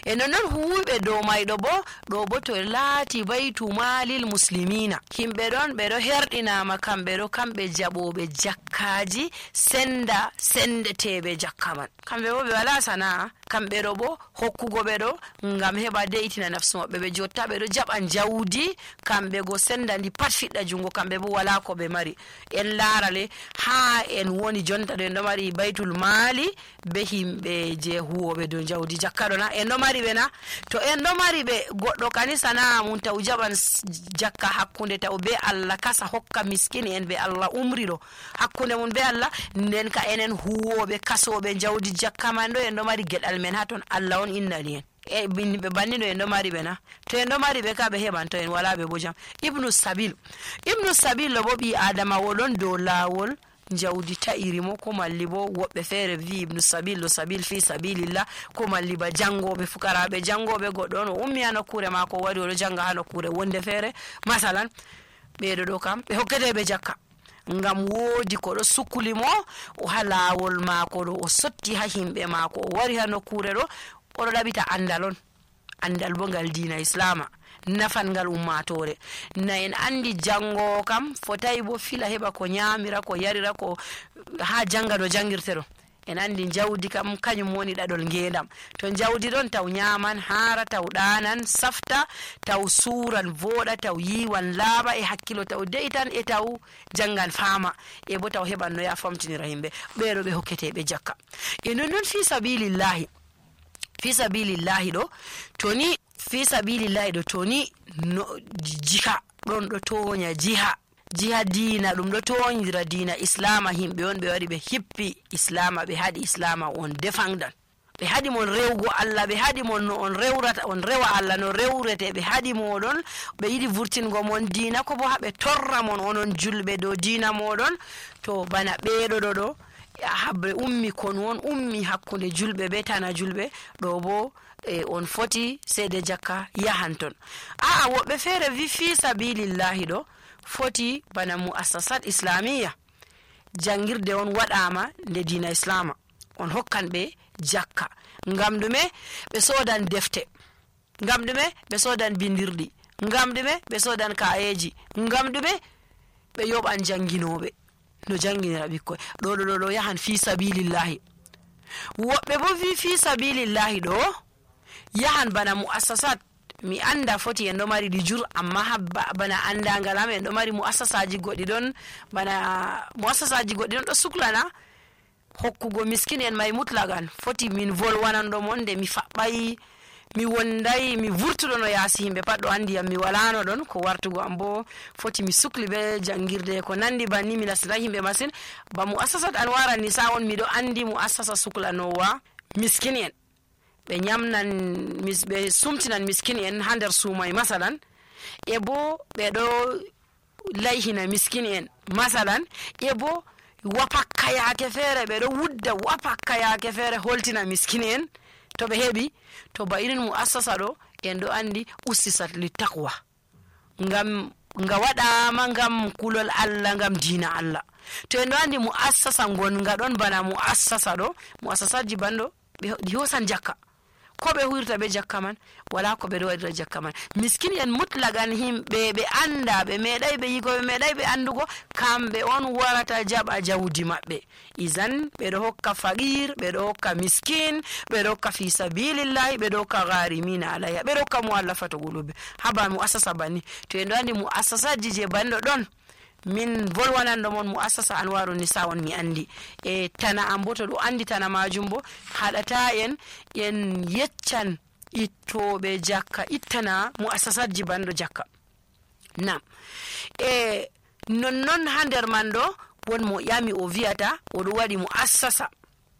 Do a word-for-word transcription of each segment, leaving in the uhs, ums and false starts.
e non non huwɓe dow mayɗo bo ɗo bo to laati baytu malil muslimina himɓe ɗon ɓe ɗo herɗinama kamɓe ɗo kamɓe jaɓoɓe jakkaji senda sendeteɓe jakka man kamɓe bo ɓe wala sana'a kamɓe ɗo bo hokkugo ɓe ɗo ngam heɓa de'itina nafsu maɓɓe ɓe jotta ɓe ɗo jaɓan jawdi kamɓe go senda ndi pat fiɗɗa jungo kamɓe bo wala ko ɓe mari en larale ha en woni jonta ɗo en ɗo mari baytul mali be himɓe je huwoɓe dow jawdi jakka ɗo na en ɗo mari ɓe na to en ɗo mari ɓe goɗɗo kani sana'a mum taw jaɓan jakka hakkunde taw be Allah kasa hokka miskini en be Allah umri ɗo hakkunde mum be Allah nden ka enen huwoɓe kasoɓe jawdi jakka man ɗo en ɗo mari geɗal men ha ton Allah on innani en e ɓe banni ɗo en ɗo mari ɓe na to en ɗo mari ɓe ka ɓe heɓan to en wala ɓe bo jam ibnu sabil ibnu sabil ɗo bo ɓi adama woɗon dow lawol jawdi ta'iri mo ko malli bo woɓɓe feere vi ibnu sabil ɗo sabil fi sabilillah ko malli ba jangoɓe fukaraɓe jangoɓe goɗɗo on o ummi ha nokkure mako waɗi oɗo janga ha nokkure wonde feere masalan ɓeɗo ɗo kam ɓe hokketeɓe jakka ngam woodi ko ɗo sukuli mo o ha lawol mako ɗo o sotti ha himɓe mako o wari ha nokkure ɗo oɗo ɗaɓita andal on andal bo ngal dina islama nafan ngal ummatore na en andi jango kam fotai bo fila heɓa ko nyamira ko yarira ko ha janga do jangirte ɗo en andi jawdi kam kañum woni ɗaɗol ngendam to jawdi ɗon taw nyaman hara taw ɗanan safta taw suran voɗa taw yiwan laaɓa e hakkilo taw de'itan e taw jangan fama e bo taw heɓan no ya famtinira himɓe ɓeɗo ɓe hokketeɓe jakka e non non fi sabilillahi fi sabilillahi ɗo toni fi sabilillahi ɗo toni no jiha ɗon ɗo toña jiha jiha dina ɗum ɗo toñira dina islama himɓe on ɓe wari ɓe hippi islama ɓe haɗi islama on defangdan ɓe haɗi mon rewgo Allah ɓe haɗi mon no on rewrata on rewa Allah no rewrete ɓe haɗi moɗon ɓe yiɗi vurtingo mon dina ko bo haɓe torra mon onon julɓe dow dina moɗon to bana ɓeɗo ɗo ɗo habre ummi kon won ummi hakkunde julɓe be tana julɓe ɗo bo e on foti seede jakka yahan ton aa woɓɓe feere wi fi sabilillahi ɗo foti bana muassasat islamiya jangirde on waɗama nde dina islama on hokkan ɓe jakka ngam ɗume ɓe sodan defte ngam ɗume ɓe sodan bindirɗi ngam ɗume ɓe sodan kayeji ngam ɗume ɓe yoɓan janginoɓe no janginira ɓikkoy ɗo ɗo ɗo yahan fi sabilillahi woɓɓe bo vi fi sabilillahi ɗo yahan bana muassasat mi anda foti en ɗo mari ɗi jur amma ha bana andangal am en ɗo mari muassasaji goɗɗi ɗon bana muassasaji goɗɗi ɗon ɗo suklana hokkugo miskin en may mutlagan foti min volwananɗo mon nde mi faɓɓay mi wonday mi vurtuɗo no yaasi himɓe pat ɗo andi yam mi walano ɗon ko wartugo am bo foti mi sukli be jangirde ko nandi banni mi nasiray himɓe masin ba muassasat anwara nisa on miɗo andi muassasa suklanowa miskin en ɓe nyamnan ɓe sumtinan miskin en ha nder suumay masalan e bo ɓe ɗo layhina miskin en masalan e bo wapakka yaake feere ɓe ɗo wudda wapakka yaake feere holtina miskin en to ɓe heɓi to ba irin muassasa ɗo en ɗo andi ussisat li taqwa ngam nga waɗama ngam kulol Allah ngam dina Allah to en ɗo andi muassasa gonga ɗon bana muassasa ɗo muassasaji banɗo ɓe hosan jakka ko ɓe huirta be jakka man wala ko ɓe ɗo waɗira jakka man miskin en mutlagan himɓe ɓe anda ɓe meeɗay ɓe yigo ɓe meeɗay ɓe andugo kamɓe on warata jaɓa jawdi maɓɓe isan ɓe ɗo hokka faqir ɓe ɗo hokka miskin ɓe ɗo hokka fi sabilillahi ɓe ɗo hokka gharimina alayha ɓe ɗo hokka muallafatu qulubi haba muassasa banni to en ɗo andi muassasaji je banɗo ɗon min volwananɗo mon muassasa anwaru nisa on mi andi e tana am bo to ɗo andi tana majum bo haɗata en en yeccan ittoɓe jakka ittana muassasatji banɗo jakka nam e nonnon ha nder man ɗo won mo ƴami o wiyata oɗo waɗi muassasa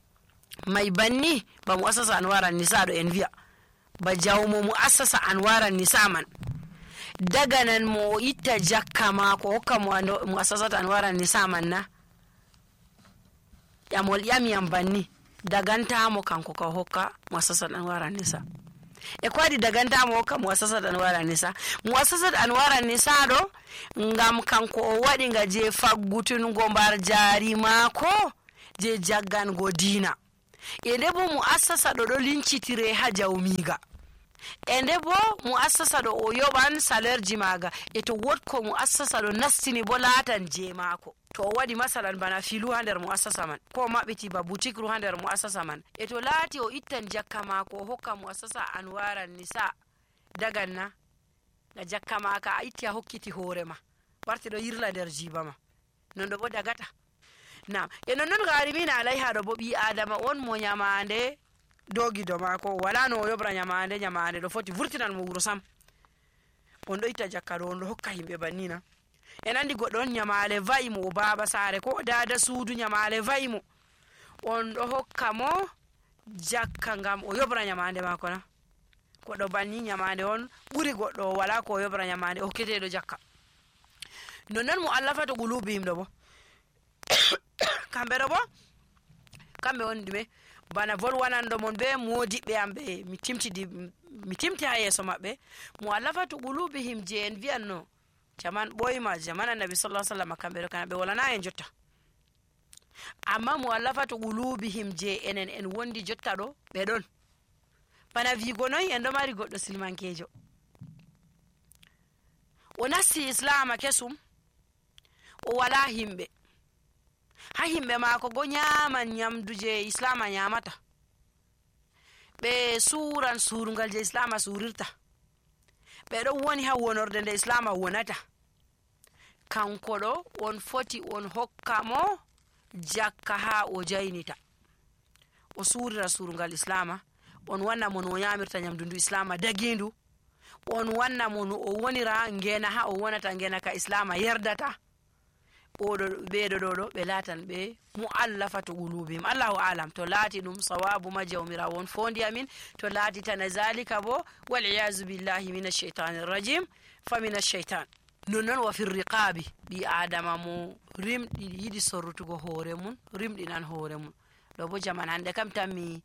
may banni ba muassasa anwara nisa ɗo en wiya ba jawmo muassasa anwara nisa man daganan mo itta jakka mako hokka mo muassasat anwara nisa man na yamol yami yam banni daganta mo kanko ka hokka muassasat anwara nisa e ko wadi daganta mo hokka muassasat anwara nisa muassasat anwara nisa do ngam kanko o wadi nga je faggutungo mbar jari mako je jaggango dina e debo muassasa do do lincitire ha jawmiga e nde bo muassasa ɗo o yoɓan salaire ji maga e to wot ko muassasa ɗo nastini bo laatan je maako to o waɗi masalan bana filu ha nder muassasa man ko maɓɓiti ba boutique ru ha nder muassasa man e to laati o ittan jakka maako o hokka muassasa anwaran nisa daganna na jakka maka a itti a hokkiti hoore ma warti ɗo yirla nder jiba ma non ɗo bo dagata nam e non non garimina alayha ɗo bo ɓi adama on mo nyamande dogido mako wala no o yobra nyamande nyamande ɗo foti vurtinan mo wuro sam on ɗo itta jakka ɗo on ɗo hokka himɓe bannina en andi goɗɗo on nyamale va'i mo o baba sare ko dada suudu nyamale va'i mo on ɗo hokka mo jakka ngam o yobra nyamande mako na goɗɗo banni nyamande on ɓuri goɗɗo wala ko o yobra nyamande o hokketeɗo jakka nonnon mo Allah fata gulubi himɗo bo kamɓe ɗo bo kamɓe on ɗume bana volwanando mon be modiɓɓe am ɓe mi timtidi mi timti ha yeeso maɓɓe mo Allah fata gulubi him je en wiyanno jaman ɓoyma jaman annabi sallallahu alaihi wasallam kamɓe ɗo kana ɓe walana en jotta amma mo Allah fata gulubi him je enen en wondi jotta ɗo ɓe ɗon bana wigo noy en ɗo mari goɗɗo silmankejo o nasti islama kesum o wala himɓe ha himɓe maako go nyaman nyamdu je islama nyamata ɓe suran surungal je islama surirta ɓe ɗo woni ha wonorde nde islama wonata kanko ɗo on foti on hokka mo jakka ha o jaynita o surira surungal islama on wanna mo no o nyamirta nyamdu ndu islama dagindu on wanna mo no o wonira ngena ha o wonata ngena ka islama yerdata oɗo ɓeɗo ɗo ɗo ɓe latan ɓe mu'allafatu qulubihim allahu alam to laati ɗum sawabu ma jawmirawo on fondi amin to laati tana zalika bo wal iyazu billahi min ash-shaytanir rajim fa min ash-shaytan nonnon wa fir riqabi bi adama mo rimɗi yiɗi sorrutugo hoore mun rimɗinan hoore mun ɗo bo jaman hande kam tammi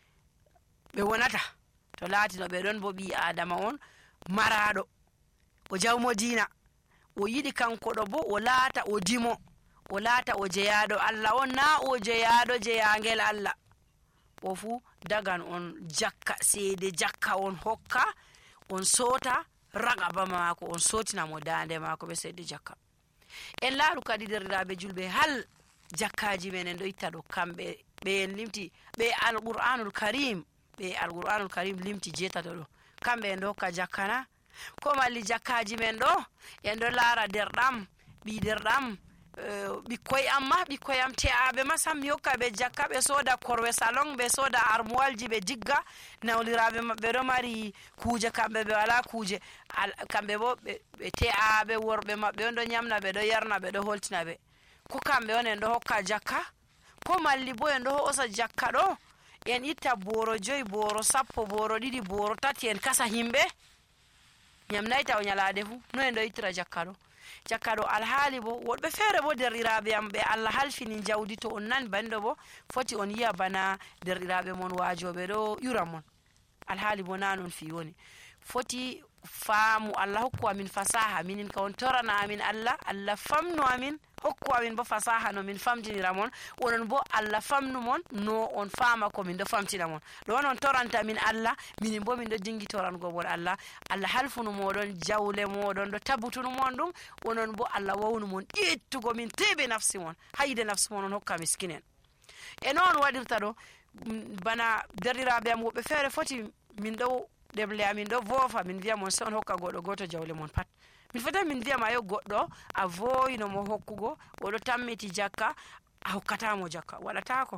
ɓe wonata to laati no ɓe ɗon bo ɓi adama on maraɗo o jawmo dina o yiɗi kanko ɗo bo o laata o dimo o laata o jeyaɗo Allah on na o jeyaɗo jeyangel Allah o fu dagan on jakka seede jakka on hokka on sota ragaba mako on sotina mo dande mako be seede jakka en laaru kadi derɗiraɓe julɓe hal jakkaji menen ɗo itta ɗo kamɓe ɓe en limti ɓe alqur'anul karim ɓe alqur'anul karim limti jetato ɗo kamɓe en ɗo hokka jakkana ko malli jakkaji men ɗo en ɗo laara derɗam ɓi derɗam ɓikkoy am ma ɓikkoy am te'aɓe ma sam mi hokka ɓe jakka ɓe soda korwe salon ɓe soda armoalji ɓe jigga nawliraɓe maɓɓe ɗo mari kuuje kamɓe ɓe wala kuuje kamɓe bo ɓe te'aɓe worɓe maɓɓe on ɗo nyamna ɓe ɗo yarna ɓe ɗo holtina ɓe ko kamɓe on en ɗo hokka jakka ko malli bo en ɗo hosa jakka ɗo en itta boro joyi boro sappo boro ɗiɗi boro tati en kasa himɓe nyamnayta o nyalade fu no en ɗo ittira jakka ɗo jakka ɗo alhaali bo woɗɓe feere bo derɗiraɓe am ɓe Allah halfini jawdi to on nani banɗo bo foti on yiya bana derɗiraɓe mon wajoɓe ɗo ƴura mon alhaali bo na non fi woni foti faamu Allah hokku amin fasaha minin ka on torana amin Allah Allah famnu amin hokku amin bo fasaha no min famtinira mon onon bo Allah famnu mon no on faama ko min ɗo famtina mon ɗo on on toranta min Allah minin bo min ɗo jingi torango mon Allah Allah halfunu moɗon jawle moɗon ɗo tabutunu mon ɗum onon bo Allah wawnu mon ƴettugo min teɓe nafsi mon hayde nafsi mon on hokka miskinen e noon waɗirta ɗo bana derɗiraɓe am woɓɓe feere foti min ɗo ɗeble amin ɗo voofa min wiya mon se on hokka goɗɗo goto jawle mon pat min fota min wiyama yo goɗɗo a voyino mo hokkugo oɗo tammiti jakka a hokkatamo jakka waɗatako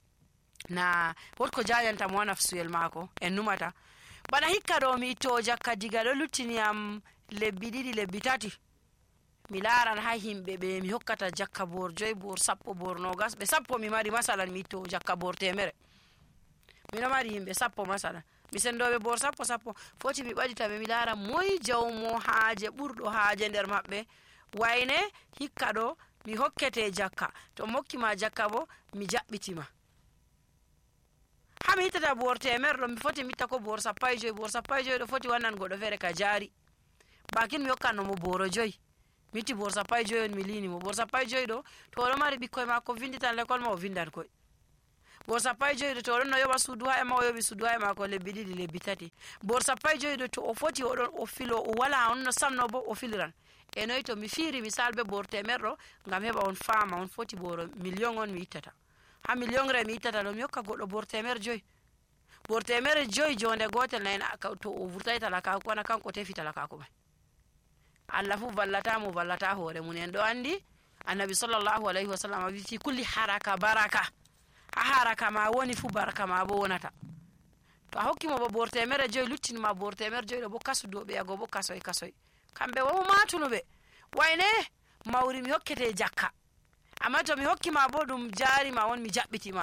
na wotko jajanta mo nafsuyel mako en numata bana hikka ɗo mi itto jakka diga ɗo luttiniyam lebbi ɗiɗi lebbi tati mi laran ha himɓe ɓe mi hokkata jakka bor joyi bor sappo bor nogas ɓe sappo mi mari masalan mi itto jakka bor temere miɗo mari himɓe sappo masalan mi sendoɓe bor sappo sappo foti mi ɓaɗitaɓe mi laara moy jawmo haaje ɓurɗo haaje nder maɓɓe wayne hikka ɗo mi hokkete jakka to mokkima jakka bo mi jaɓɓitima ha mi ittata bor temer ɗo mi foti mi itta ko bor sappo e joyi bor sappo e joyi ɗo foti wannan goɗɗo feere ka jaari bakin mi hokkannomo boro joyi mi itti bor sappo e joyi on mi linimo bor sappo e joyi ɗo to oɗo mari ɓikkoye makko vinditan l'école ma o vindan koye bor sappo e joyi ɗo to oɗon no yoɓa suudu ha e ma o yoɓi suudu ha e ma ko lebbi ɗiɗi lebbi tati bor sappo e joyi ɗo to o foti oɗon o filo o wala on no samno bo o filiran e noyi to mi fiiri misal be bor temerɗo ngam heɓa on faama on foti boro million on mi ittata ha million re mi ittata ɗo mi hokka goɗɗo bor temer joyi bor temere joyi jonde gotel nayi to o vurtai talaka kona kanko tefi talaka ko mai Allah fu vallata mo vallata hore mun en do andi annabi sallallahu alaihi wasallam wi fi kulli haraka baraka ha haraka ma woni fu baraka ma bo wonata to a hokki mo bo bor temere joyi luttini ma bor temere joyi do bo kasu do be yago bo kasoy kasoy kambe wo matuluɓe wayne mawri mi hokkete jakka amma to mi hokki ma bo dum jari ma won mi jabbitima